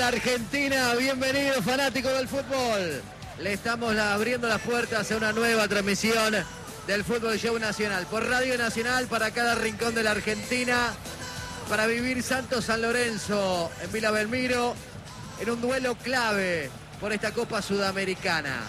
Argentina, bienvenidos fanáticos del fútbol. Le estamos abriendo las puertas a una nueva transmisión del Fútbol Show Nacional. Por Radio Nacional, para cada rincón de la Argentina, para vivir Santos San Lorenzo en Villa Belmiro, en un duelo clave por esta Copa Sudamericana.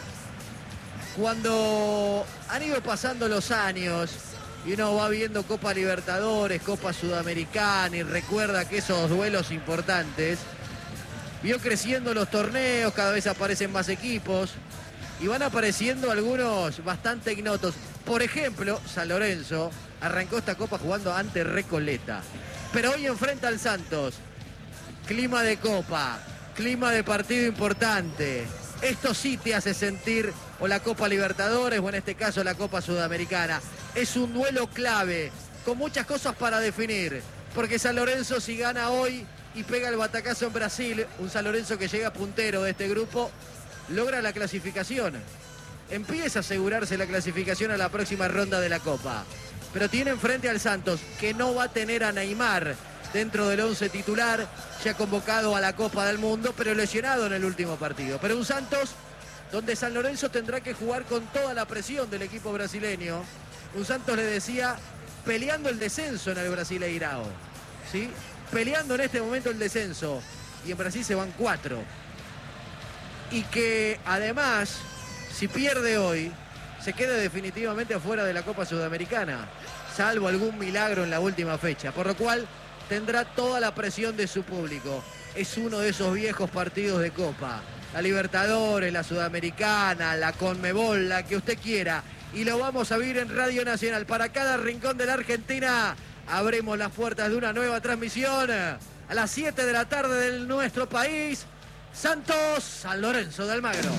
Cuando han ido pasando los años y uno va viendo Copa Libertadores, Copa Sudamericana y recuerda que esos duelos importantes, vio creciendo los torneos, cada vez aparecen más equipos y van apareciendo algunos bastante ignotos. Por ejemplo, San Lorenzo arrancó esta Copa jugando ante Recoleta, pero hoy enfrenta al Santos. Clima de Copa, clima de partido importante. Esto sí te hace sentir o la Copa Libertadores o en este caso la Copa Sudamericana. Es un duelo clave, con muchas cosas para definir, porque San Lorenzo, si gana hoy y pega el batacazo en Brasil, un San Lorenzo que llega puntero de este grupo, logra la clasificación. Empieza a asegurarse la clasificación a la próxima ronda de la Copa. Pero tiene enfrente al Santos, que no va a tener a Neymar dentro del 11 titular, ya convocado a la Copa del Mundo, pero lesionado en el último partido. Pero un Santos donde San Lorenzo tendrá que jugar con toda la presión del equipo brasileño. Un Santos, le decía, peleando el descenso en el Brasileirao, ¿sí? Peleando en este momento el descenso, y en Brasil se van 4. Y que además, si pierde hoy, se queda definitivamente afuera de la Copa Sudamericana, salvo algún milagro en la última fecha, por lo cual tendrá toda la presión de su público. Es uno de esos viejos partidos de Copa, la Libertadores, la Sudamericana, la Conmebol, la que usted quiera, y lo vamos a vivir en Radio Nacional. Para cada rincón de la Argentina abrimos las puertas de una nueva transmisión a las 7 de la tarde de nuestro país. Santos San Lorenzo de Almagro.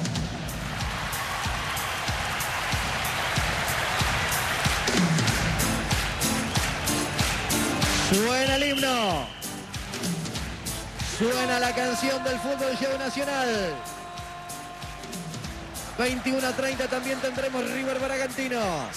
Suena el himno. Suena la canción del Fútbol Show Nacional. 21:30 también tendremos River Bragantino.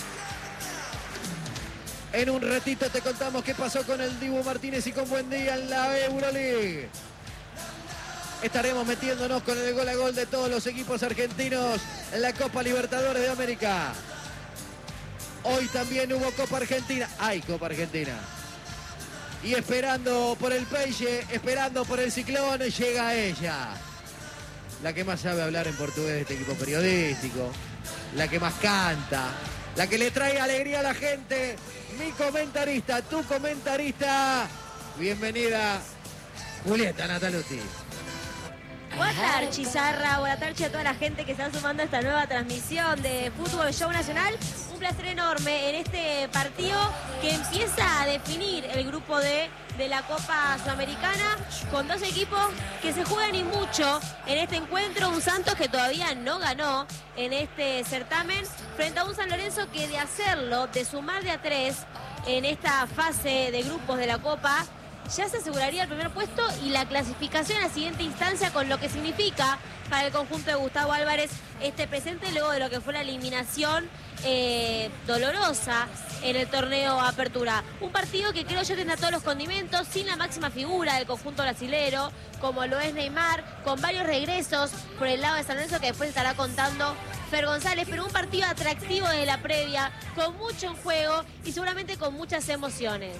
En un ratito te contamos qué pasó con el Dibu Martínez y con Buendía en la Euroleague. Estaremos metiéndonos con el gol a gol de todos los equipos argentinos en la Copa Libertadores de América. Hoy también hubo Copa Argentina. Hay Copa Argentina. Y esperando por el Peixe, esperando por el Ciclón, llega ella. La que más sabe hablar en portugués de este equipo periodístico. La que más canta. La que le trae alegría a la gente. Mi comentarista, tu comentarista. Bienvenida, Julieta Nataluti. Buenas tardes, Chizarra. Buenas tardes a toda la gente que se está sumando a esta nueva transmisión de Fútbol Show Nacional. Un placer enorme en este partido que empieza a definir el grupo D de la Copa Sudamericana, con dos equipos que se juegan y mucho en este encuentro. Un Santos que todavía no ganó en este certamen, frente a un San Lorenzo que, de hacerlo, de sumar de a 3 en esta fase de grupos de la Copa, ya se aseguraría el primer puesto y la clasificación a la siguiente instancia, con lo que significa para el conjunto de Gustavo Álvarez este presente luego de lo que fue la eliminación dolorosa en el torneo Apertura. Un partido que creo yo tendrá todos los condimentos, sin la máxima figura del conjunto brasilero, como lo es Neymar, con varios regresos por el lado de San Lorenzo que después estará contando Fer González, pero un partido atractivo desde la previa, con mucho en juego y seguramente con muchas emociones.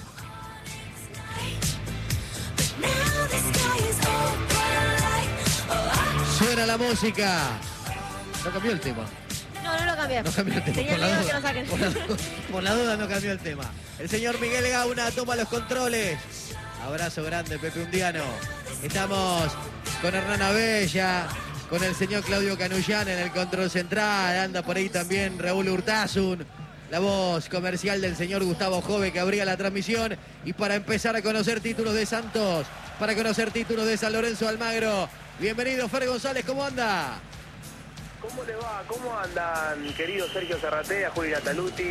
Suena la música. No cambió el tema. No lo cambié. No cambió el tema. Tenía miedo que lo saquen. Por la duda no cambió el tema. El señor Miguel Gauna toma los controles. Abrazo grande, Pepe Undiano. Estamos con Hernán Abella, con el señor Claudio Canullán en el control central. Anda por ahí también Raúl Urtasun, la voz comercial del señor Gustavo Jove, que abría la transmisión. Y para empezar a conocer títulos de Santos, para conocer títulos de San Lorenzo Almagro, bienvenido Fer González, ¿cómo anda? ¿Cómo le va? ¿Cómo andan, querido Sergio Zarratea, Juli Nataluti?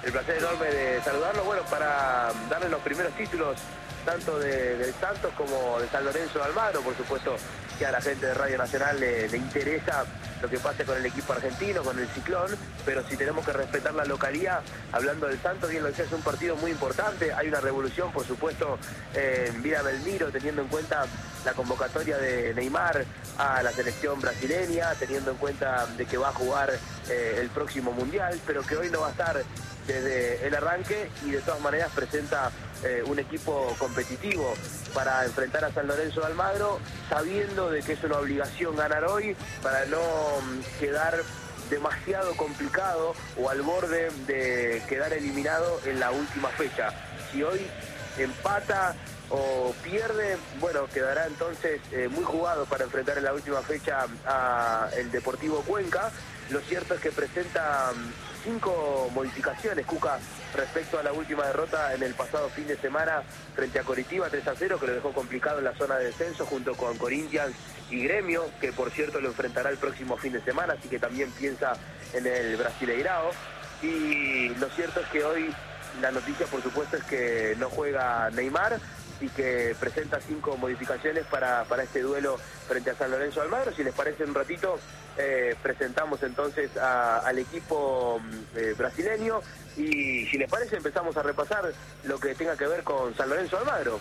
el placer enorme de saludarlo, bueno, para darle los primeros títulos tanto del Santos como de San Lorenzo de Almagro. Por supuesto que a la gente de Radio Nacional le interesa lo que pase con el equipo argentino, con el Ciclón, pero si tenemos que respetar la localidad, hablando del Santos, bien lo decía, es un partido muy importante. Hay una revolución, por supuesto, en Villa Belmiro, teniendo en cuenta la convocatoria de Neymar a la selección brasileña, teniendo en cuenta de que va a jugar el próximo Mundial, pero que hoy no va a estar desde el arranque, y de todas maneras presenta un equipo competitivo para enfrentar a San Lorenzo de Almagro, sabiendo de que es una obligación ganar hoy para no quedar demasiado complicado o al borde de quedar eliminado en la última fecha. Si hoy empata o pierde, bueno, quedará entonces muy jugado para enfrentar en la última fecha a el Deportivo Cuenca. Lo cierto es que presenta 5 modificaciones, Cuca, respecto a la última derrota en el pasado fin de semana frente a Coritiba 3-0, que lo dejó complicado en la zona de descenso junto con Corinthians y Gremio, que por cierto lo enfrentará el próximo fin de semana, así que también piensa en el Brasileirao. Y lo cierto es que hoy la noticia, por supuesto, es que no juega Neymar y que presenta 5 modificaciones para este duelo frente a San Lorenzo de Almagro. Si les parece, un ratito presentamos entonces al equipo brasileño, y si les parece empezamos a repasar lo que tenga que ver con San Lorenzo de Almagro.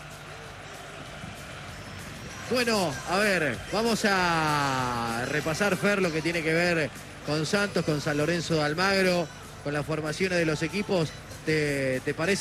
Bueno, a ver, vamos a repasar, Fer, lo que tiene que ver con Santos, con San Lorenzo de Almagro, con las formaciones de los equipos. ¿Te parece?